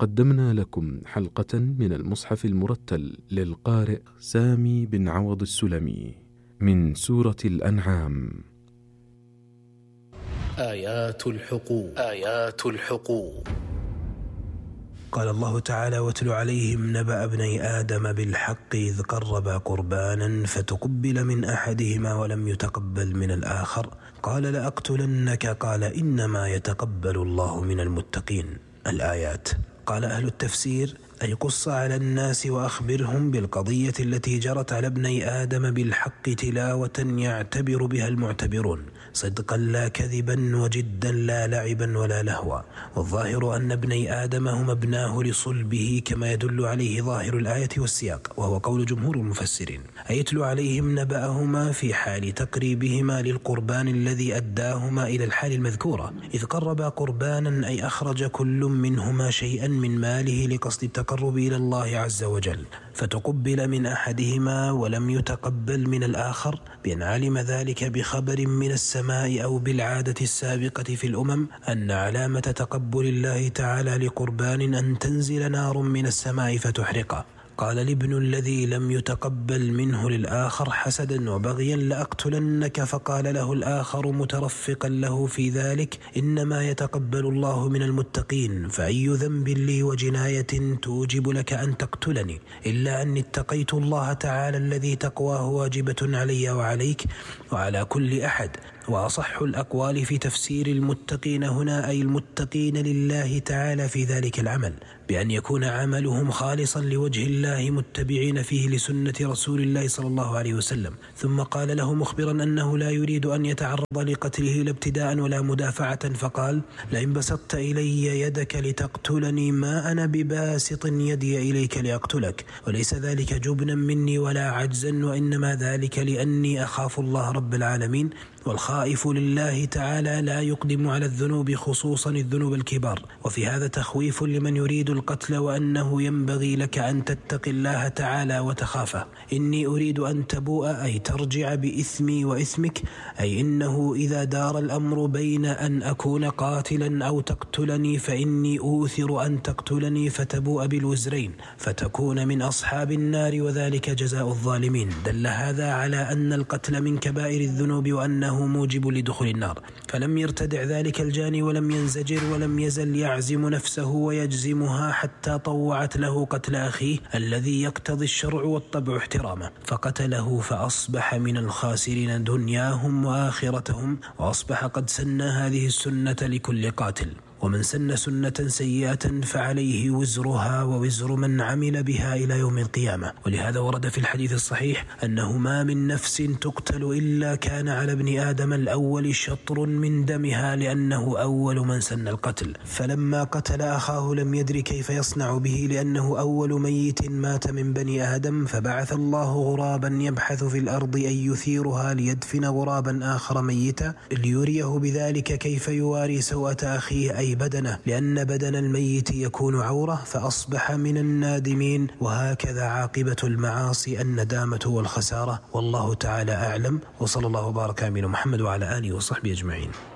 قدمنا لكم حلقة من المصحف المرتل للقارئ سامي بن عوض السلمي من سورة الأنعام. آيات الحقوق. قال الله تعالى: واتل عليهم نبأ ابني آدم بالحق إذ قربا قربانا فتقبل من أحدهما ولم يتقبل من الآخر قال لأقتلنك قال إنما يتقبل الله من المتقين. الآيات. قال أهل التفسير: أي قص على الناس وأخبرهم بالقضية التي جرت على ابني آدم بالحق تلاوة يعتبر بها المعتبرون، صدقا لا كذبا وجدا لا لعبا ولا لهوا. والظاهر أن ابني آدم هم ابناه لصلبه كما يدل عليه ظاهر الآية والسياق، وهو قول جمهور المفسرين. أي يتلو عليهم نبأهما في حال تقريبهما للقربان الذي أداهما إلى الحال المذكورة، إذ قربا قربانا أي أخرج كل منهما شيئا من ماله لقصد التقرب إلى الله عز وجل، فتقبل من أحدهما ولم يتقبل من الآخر، بأن علم ذلك بخبر من السماء أو بالعادة السابقة في الأمم أن علامة تقبل الله تعالى لقربان أن تنزل نار من السماء فتحرقه. قال الابن الذي لم يتقبل منه للآخر حسدا وبغيا: لأقتلنك. فقال له الآخر مترفقا له في ذلك: إنما يتقبل الله من المتقين، فأي ذنب لي وجناية توجب لك أن تقتلني إلا أني اتقيت الله تعالى الذي تقواه واجبة علي وعليك وعلى كل أحد. وأصح الأقوال في تفسير المتقين هنا أي المتقين لله تعالى في ذلك العمل، بأن يكون عملهم خالصا لوجه الله متبعين فيه لسنة رسول الله صلى الله عليه وسلم. ثم قال له مخبرا أنه لا يريد أن يتعرض لقتله لا ابتداء ولا مدافعة، فقال: لئن بسطت إلي يدك لتقتلني ما أنا بباسط يدي إليك لأقتلك، وليس ذلك جبنا مني ولا عجزا، وإنما ذلك لأني أخاف الله رب العالمين، والخائف لله تعالى لا يقدم على الذنوب خصوصا الذنوب الكبار. وفي هذا تخويف لمن يريد القتل، وأنه ينبغي لك أن تتقي الله تعالى وتخافه. إني أريد أن تبوء أي ترجع بإثمي وإثمك، أي إنه إذا دار الأمر بين أن أكون قاتلا أو تقتلني فإني أوثر أن تقتلني فتبوء بالوزرين فتكون من أصحاب النار، وذلك جزاء الظالمين. دل هذا على أن القتل من كبائر الذنوب وأنه موجب لدخول النار، فلم يرتدع ذلك الجاني ولم ينزجر ولم يزل يعزم نفسه ويجزمها حتى طوعت له قتل أخيه الذي يقتضي الشرع والطبع احترامه، فقتله فأصبح من الخاسرين دنياهم وآخرتهم، وأصبح قد سن هذه السنة لكل قاتل. ومن سن سنة سيئة فعليه وزرها ووزر من عمل بها إلى يوم القيامة. ولهذا ورد في الحديث الصحيح أنه ما من نفس تقتل إلا كان على ابن آدم الأول شطر من دمها، لأنه أول من سن القتل. فلما قتل أخاه لم يدر كيف يصنع به، لأنه أول ميت مات من بني آدم، فبعث الله غرابا يبحث في الأرض أن يثيرها ليدفن غرابا آخر ميتا ليريه بذلك كيف يواري سوءة أخيه أي بدنه، لأن بدن الميت يكون عورة، فأصبح من النادمين. وهكذا عاقبة المعاصي الندامة والخسارة. والله تعالى أعلم، وصلى الله وبارك على محمد وعلى آله وصحبه أجمعين.